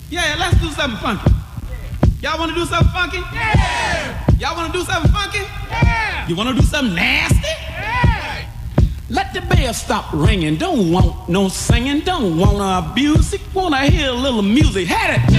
Yeah, let's do something funky. Y'all want to do something funky? Yeah! Y'all want to do something funky? Yeah! You want to do something nasty? Yeah! Let the bell stop ringing. Don't want no singing. Don't want to abuse it. Want to hear a little music. Had it.